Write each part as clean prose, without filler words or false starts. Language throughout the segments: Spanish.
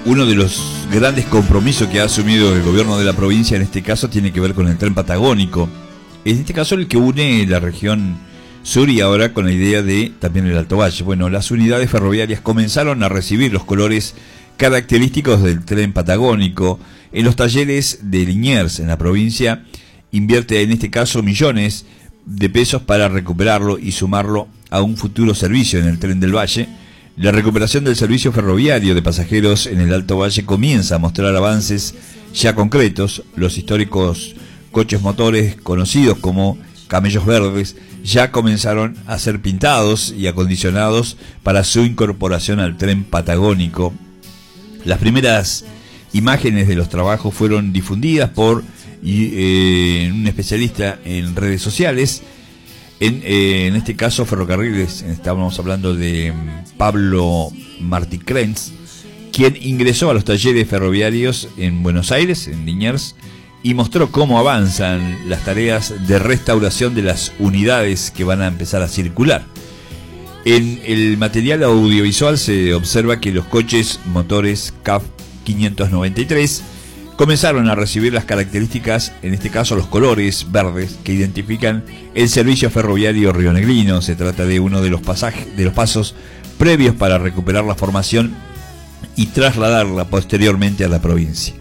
uno de los grandes compromisos que ha asumido el gobierno de la provincia en este caso tiene que ver con el tren patagónico. En este caso el que une la región sur y ahora con la idea de también el Alto Valle. Bueno, las unidades ferroviarias comenzaron a recibir los colores característicos del tren patagónico. En los talleres de Liniers, en la provincia, invierte en este caso millones de pesos para recuperarlo y sumarlo a un futuro servicio en el tren del Valle. La recuperación del servicio ferroviario de pasajeros en el Alto Valle comienza a mostrar avances ya concretos. Los históricos coches motores conocidos como camellos verdes ya comenzaron a ser pintados y acondicionados para su incorporación al tren patagónico. Las primeras imágenes de los trabajos fueron difundidas por un especialista en redes sociales, en este caso Ferrocarriles. Estábamos hablando de Pablo Martí-Krenz, quien ingresó a los talleres ferroviarios en Buenos Aires, en Liniers, y mostró cómo avanzan las tareas de restauración de las unidades que van a empezar a circular. En el material audiovisual se observa que los coches motores CAF 593 comenzaron a recibir las características, en este caso los colores verdes, que identifican el servicio ferroviario rionegrino. Se trata de uno de los pasos previos para recuperar la formación y trasladarla posteriormente a la provincia.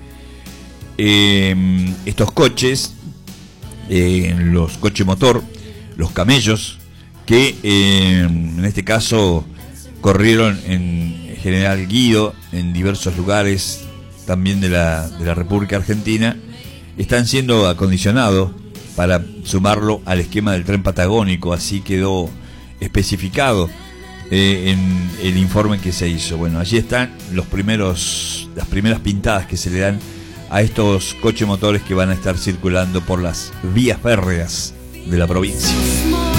Estos coches, los coches motor, los camellos, que en este caso corrieron en General Guido, en diversos lugares también de la República Argentina, están siendo acondicionados para sumarlo al esquema del tren patagónico. Así quedó especificado en el informe que se hizo. Bueno, allí están las primeras pintadas que se le dan a estos coches motores que van a estar circulando por las vías férreas de la provincia.